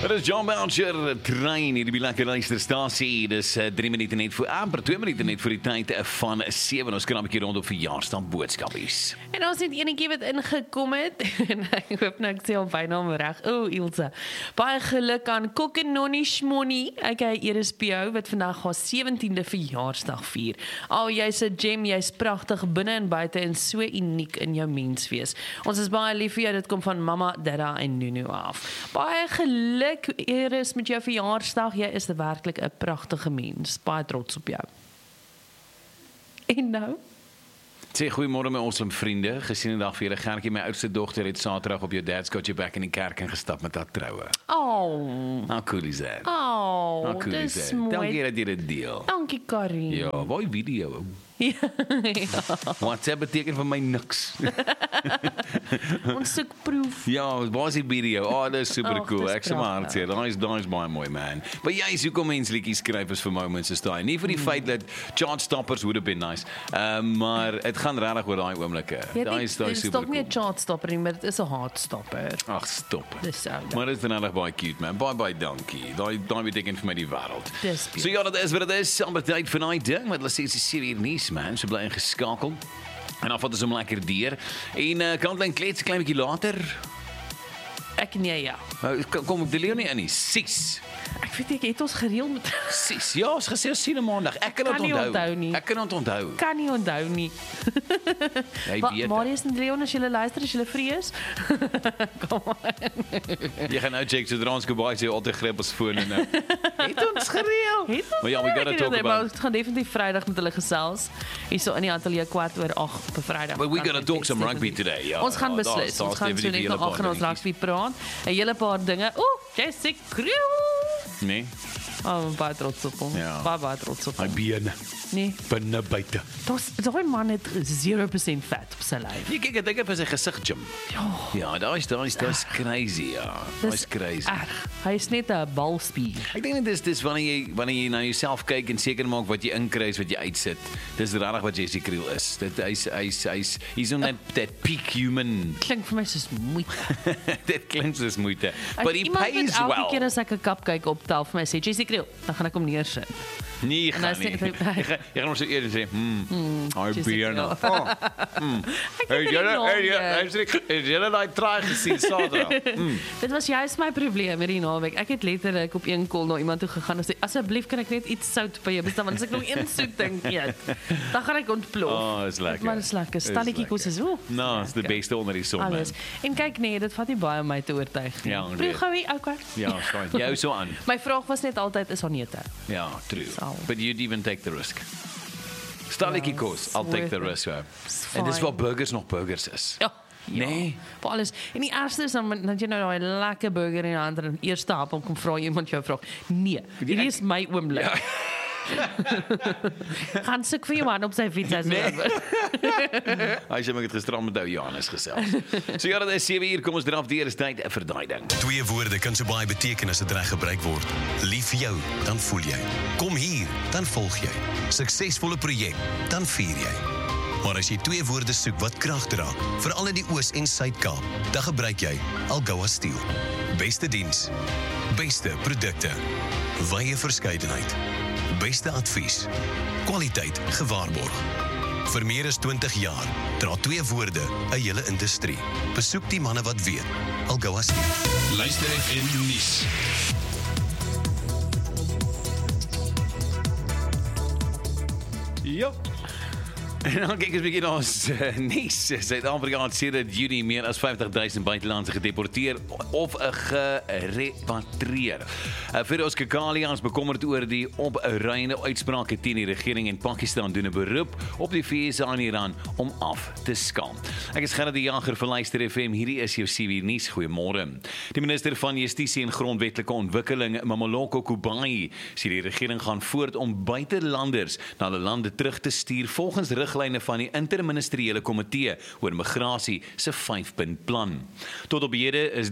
Dit is John Belcher, trein hier die lekker luisterstasie. Dis 3 minute net voor, amper 2 minute net voor die tyd van 7. Ons kan 'n bietjie rondop verjaarsdag boodskapies. En ons het enetjie wat ingekom het. En ek hoop nou ek sê al bynaam reg. Ilse. Baie geluk aan Kokkenonnie Schmonnie. Aka Iris Pio wat vandag haar 17de verjaarsdag vier. Jy's 'n gem, jy's pragtig binne en buite en so uniek in jou menswees. Ons is baie lief vir jou. Dit kom van mamma, dadda en Nunu af. Baie geluk Iris met jou verjaarsdag. Jy is werklik 'n pragtige mens. Baie trots op jou. En nou? Sê goeiemôre my awesome vriende. Gesiene dag vir julle. Gertjie, my oudste dogter het Saterdag op jou dad's got your back in die kerk ingestap met haar troue. How cool is that? How cool is dis that? mooi. Dankie dat jy dit deel. Dankie Karin. Ja, waar video? Ja. WhatsApp beteken vir my niks. Ons soek proef. Ja, waar is die video? Dit is super cool. dis Ek sê maar hartseer. Daar is baie mooi man. Maar jy is hoekom mense liedjies skryf is vir moments is daai. Nie vir die feit dat chart stoppers would have been nice. Maar dit gaan regtig oor daai oomblikke. Daai is Dit super is nie 'n cool. chart stopper nie, maar dit is 'n heartstopper. Ag, stop. Dis so. Maar dit is regtig baie cute man. Baie dankie. Daai beteken vir my die wêreld. Dis So ja, dit is wat dit is. Amper tyd vir daai ding met hulle sê se serie nuus man. So bly ingeskakel. En dan vat ons hom lekker deur. En kantlyn klets klein bietjie later. Ek nee ja. Kom ek deel nie in nie. 6. Ek weet ek het ons gereël met 6. Ja, ons gesê ons sien hom maandag. Ek kan dit nie onthou nie. Ek kan dit onthou. kan nie onthou nie. Jy weet. Marius en Leon as julle luister, as julle vrees. Kom aan. Jy gaan nou check sodra ons gebaai sê altyd gryp ons foon en het ons gereël. Maar ja, we gotta talk about. Ons gaan definitief Vrydag met hulle gesels. Hierso in die ateljee 8:15 op 'n Vrydag. But we gotta talk some rugby today. Ja. Ons gaan beslis. Ons gaan so net na 8 en ons rugby praat. 'n hele paar dinge. Jessica Kriel. Nee. Baie trots op hom. Ja. Baie trots op Hy hom. bene Nee, binne buite. daai man het 0% vet op sy lyf. Jy kyk, ek dink vir sy gesig gym. Ja, daar is crazy, ja. Dis crazy. Erg. Hy is net 'n balspier. Ek dink dit is wanneer jy na jouself kyk en seker maak wat jy inkry is wat jy uitsit. Dis regtig wat Jessie Kriel is. Dit hy's on that peak human. Klink vir my soos moeite. Dit klink soos moeite. But he pays elke well. keer as ek 'n cupcake optel vir my sê Jessie Kriel, dan gaan ek hom neersit. Nee, En gaan dan nie. sê- Jy gaan ons so eerder sê, hy Jessie beer nou. Kriel. Hey, jy daai traai gesien Saterdag. Dit was juist my probleem hierdie naweek. Ek het letterlik op een kol na iemand toe gegaan en sê asseblief kan ek net iets sout by jou bestel want as ek nog een soet ding eet, dan gaan ek ontplof. Is lekker. Maar dit is lekker. Stalletjie kos is Nou, is die beste onder die son. man. alles. En kyk nee, dit vat nie baie om my te oortuig nie. Ja, Proef nee. gou hier, okay. Ja, skyn. Jou so aan. My vraag was net altyd is daar neute. Ja, true. Sal. But you'd even take the risk. Stalletjie kos, I'll take the risk. Ja. En dis fine. waar burgers nog burgers is. Ja. Nee. Vir alles. En die ergste is dan dat jy nou daai lekker burger in die hand en eerste hap kom vra iemand jou vra. Nee, hierdie is my oomblik. Ja. Gaan soek vir jou man op sy fiets as Hy sê ek het gisterand met ou Johannes gesels. So ja, dit is 7 uur, kom ons draf deur, is tyd vir daai ding. 2 woorde kan so baie beteken as dit reg gebruik word. Lief vir jou, dan voel jy. Kom hier, dan volg jy. Suksesvolle projek, dan vier jy. Maar as jy 2 woorde soek wat krag dra, veral in die Oos- en Suid-Kaap, dan gebruik jy Algoa Steel. Beste diens, beste produkte, wye verskeidenheid, beste advies, kwaliteit gewaarborg. Vir meer as 20 jaar dra 2 woorde 'n hele industrie. Besoek die manne wat weet. Algoa Steel. Luister FM nuus. Ja. En dan kyk ons 'n bietjie na ons nuus. Suid-Afrika sedert Junie meer as 50,000 buitelandse gedeporteer of gerepatrieer. Firoz Kekalia is bekommerd oor die opruiende uitsprake teen die regering en Pakistan doen 'n beroep op die VS en Iran om af te skaal. Ek is Gerard die Jager vir Luister FM. Hierdie is jou CW nuus. Goeiemôre. Die minister van Justisie en Grondwetlike Ontwikkeling, Mamoloko Kubayi, sê die regering gaan voort om buitelanders na hulle lande terug te stuur volgens riglyne van die interministeriële komitee oor migrasie se 5-punt plan. Tot op hede is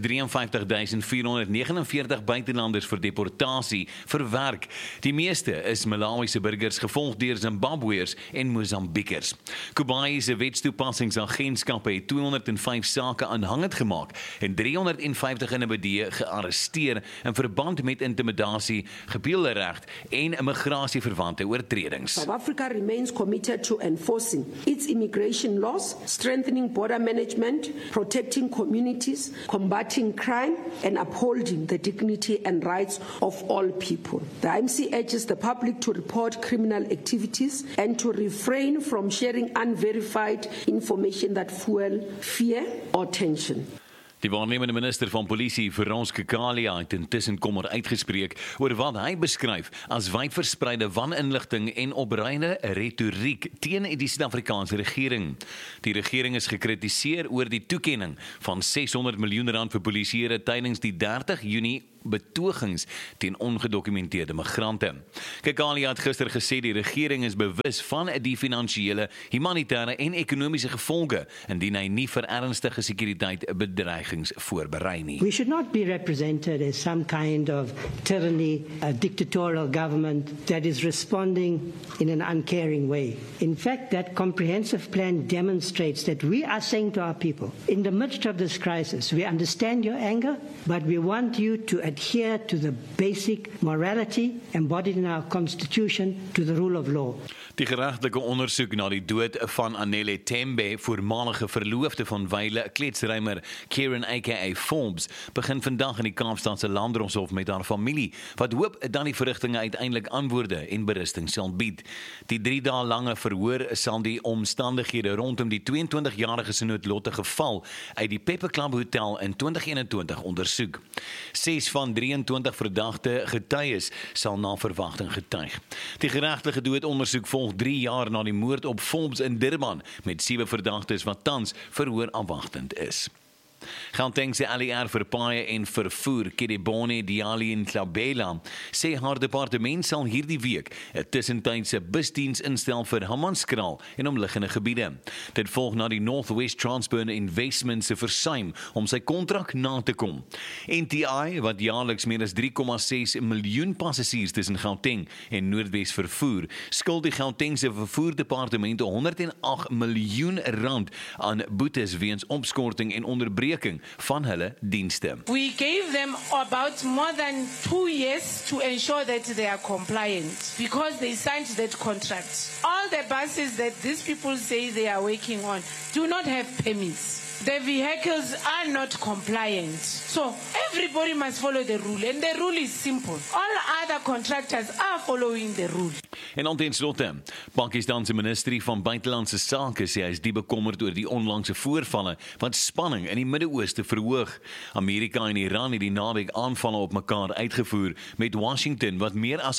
53.449 buitelanders vir deportasie verwerk. Die meeste is Malawiese burgers, gevolg deur Zimbabweërs en Mosambikers. Kubai se wetstoepassingsagentskappe het 205 sake aanhangend gemaak en 350 individue gearresteer in verband met intimidasie, gepeelreg en immigrasieverwante oortredings. South Africa remains committed to enforcing its immigration laws, strengthening border management, protecting communities, combating crime, and upholding the dignity and rights of all people. The IMC urges the public to report criminal activities and to refrain from sharing unverified information that fuel fear or tension. Die waarnemende minister van polisie, Frans Kekalia, het intussen kommer uitgespreek oor wat hy beskryf as wydverspreide waninligting en opruiende retoriek teen die Suid-Afrikaanse regering. Die regering is gekritiseer oor die toekenning van 600 miljoen rand vir polisieure tydens die 30 Junie betogings teen ongedokumenteerde migrante. Kekalia het gister gesê die regering is bewus van die finansiële, humanitêre en ekonomiese gevolge indien hy nie vir ernstige sekuriteitsbedreigings voorberei nie. We should not be represented as some kind of tyranny, a dictatorial government that is responding in an uncaring way. In fact, that comprehensive plan demonstrates that we are saying to our people, in the midst of this crisis, we understand your anger, but we want you to adhere to the basic morality embodied in our constitution, to the rule of law. Die geregtelike ondersoek na die dood van Anele Tembe, voormalige verloofde van wyle kletsrymer Karen aka Forbes, begin vandag in die Kaapstadse Landdroshof met haar familie, wat hoop dat die verrigtinge uiteindelik antwoorde en berusting sal bied. Die 3 dae lange verhoor sal die omstandighede rondom die 22-jarige se noodlottige geval uit die Pepper Club Hotel in 2021 ondersoek. 6 van 23 verdagte getuies sal na verwagting getuig. Die geregtelike doodondersoek volg 3 jaar na die moord op Forbes in Durban met 7 verdagtes wat tans verhoor aanwagtend is. Gauteng se ALR vir paaie en vervoer, Kedibone Diali en Tlabela, sê haar departement sal hierdie week 'n tussentydse busdiens instel vir Hammanskraal en omliggende gebiede. Dit volg na die Northwest Transport Investment se versuim om sy kontrak na te kom. NTI, wat jaarliks meer as 3,6 miljoen passasiers tussen Gauteng en Noordwes vervoer, skuld die Gautengse vervoerdepartement 108 miljoen rand aan boetes weens opskorting en onderbreking van hulle dienste. We gave them about more than 2 years to ensure that they are compliant because they signed that contract. All the buses that these people say they are working on do not have permits. The vehicles are not compliant. So everybody must follow the rule, and the rule is simple. All other contractors are following the rule. En dan ten slotte, Pakistanse ministerie van buitelandse sake sê hy is diep bekommerd oor die onlangse voorvalle wat spanning in die Midde-Ooste verhoog. Amerika en Iran het die naweek aanvalle op mekaar uitgevoer met Washington wat meer as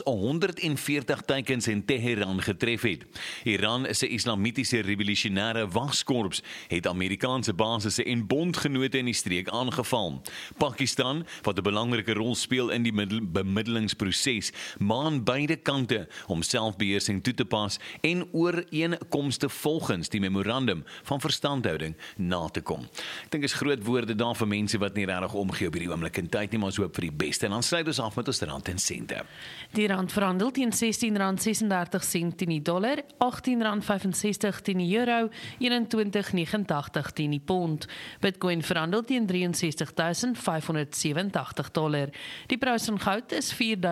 140 teikens in Teheran getref het. Iran is 'n islamitiese revolusionêre wagskorps het Amerikaanse basisse en bondgenote in die streek aangeval. Pakistan, wat 'n belangrike rol speel in die bemiddelingsproses, maan beide kante om selfbeheersing toe te pas en ooreenkomste volgens die memorandum van verstandhouding na te kom. Ek dink is groot woorde daar vir mense wat nie regtig omgee op hierdie oomblik en tyd nie, maar ons hoop vir die beste. En dan sluit ons af met ons rand en sente. Die rand verhandel teen R16.36 teen die dollar, R18.65 teen die euro, $21.89 teen die pond. Bitcoin verhandel teen $63.587. Die prys van goud is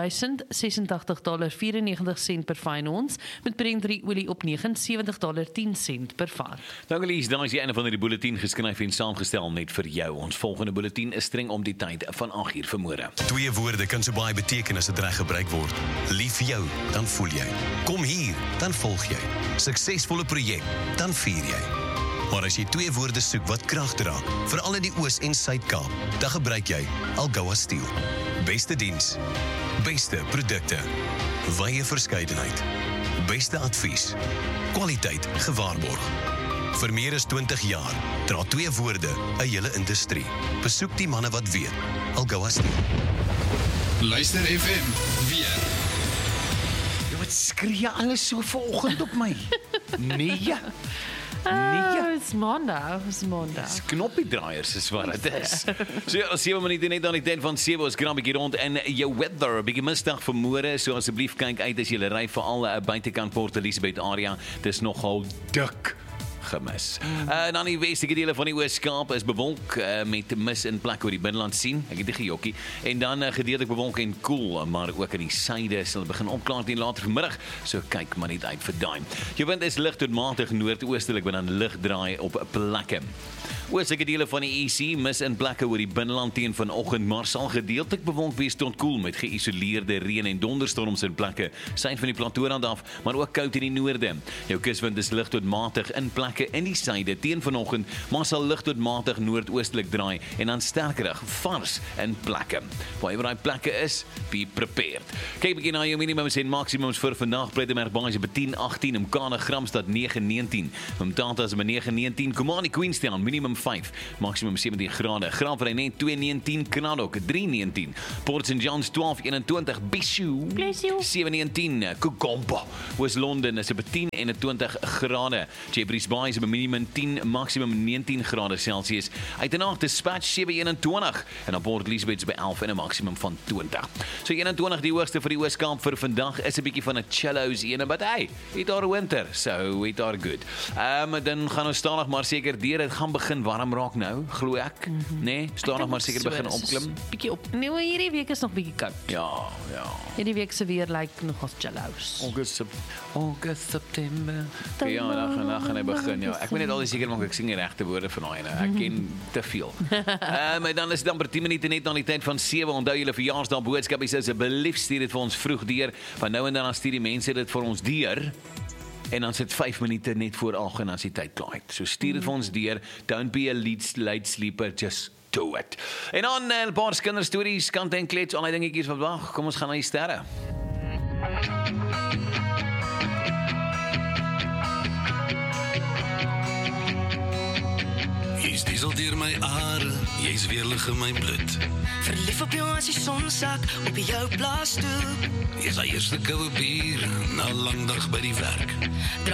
$4.086.94 per fyn ons, met Brent olie op $79.10 per vat. Dankie Lies, dan is die einde van die bulletin geskryf en saamgestel net vir jou. Ons volgende bulletin is streng om die tyd van 8:00 vanmôre. 2 woorde kan so baie beteken as dit reg gebruik word. Lief vir jou, dan voel jy. Kom hier, dan volg jy. Suksesvolle projek, dan vier jy. Maar as jy 2 woorde soek wat krag dra, veral in die Oos- en Suid-Kaap, dan gebruik jy Algoa Steel. Beste diens, beste produkte, wye verskeidenheid, beste advies, kwaliteit gewaarborg. Vir meer as 20 jaar dra 2 woorde 'n hele industrie. Besoek die manne wat weet. Algoa Steel. Luister FM weer. Wat Wat skree alles so vanoggend op my? Nee. It's Maandag. Knoppiedraaiers is wat het is. So ja, 7 minute net aan die tyd van 7 ons kraan 'n bietjie rond en jou weather, 'n bietjie misdag vir môre, so asseblief kyk uit as jy ry veral buitekant Port Elizabeth area. Dis nogal dik gemis. Dan die westelike dele van die Oos-Kaap is bewolk met mis in plek oor die binneland sien. Ek het die gejokkie. En dan gedeeltelik bewolk en koel, maar ook in die suide sal begin opklaar teen later vanmiddag. So kyk maar net uit vir daai. Jou wind is lig tot matig noordoostelik met dan lig draai op plekke. Oostelike dele van die EC mis in plekke oor die binneland teen vanoggend, maar sal gedeeltelik bewolk wees tot koel met geïsoleerde reën en donderstorms in plekke suid van die platoorand af, maar ook koud in die noorde. Jou kuswind is lig tot matig in plekke in die suide teen vanoggend, maar sal lig tot matig noordoostelik draai en dan sterkerig vars in plekke. Waar daai plekke is, be prepared. Kyk bietjie na jou minimums en maksimums vir vandag. Pietermaritzburg by 10-18, Mkana Gramstad 9-19, Mtata is by 9-19, Komani Queenstown minimum 5, maksimum 17 grade. Graafrenet 2-19, Knadok 3-19, Port St Johns 12-21, Bishu 7-19, Kukompa, West London is by 10-20 grade. Jeffreys Bay is by minimum 10, maksimum 19 grade Celsius. Uitenaag Dispatch 7-21 en op Port Elizabeth by 11 en 'n maksimum van 20. So 21 die hoogste vir die Oos-Kaap vir vandag is 'n bietjie van 'n chillo's ene, but hey, it are winter, so it are good. Dan gaan ons stadig maar seker deur, dit gaan begin warm raak nou, glo ek. Nee, stadig maar seker begin opklim. Bietjie op. Nee, hierdie week is nog bietjie koud. Ja. Hierdie week se weer lyk nog as chillo's. August, September. Ja, dan gaan hy begin. Ja, ek moet net al die seker maak ek sing die regte woorde van daai ene. Ek ken te veel. Maar dan is dit dan per 10 minute net aan die tyd van 7. Onthou julle verjaarsdag boodskap, asseblief stuur dit vir ons vroeg deur. Van nou en dan stuur die mense dit vir ons deur. En dan sit 5 minute net voor 8 en dan is die tyd klaar. So stuur dit vir ons deur. Don't be a late sleeper, just do it. En dan 'n paar kinderstories, kant en klets, al die dingetjies wat wag. Kom ons gaan na die sterre. Jy's diesel deur my are, jy's weerlig in my bloed. Verlief op jou as die son sak op jou plaasstoep. Jy's die eerste koue bier na 'n lang dag by die werk.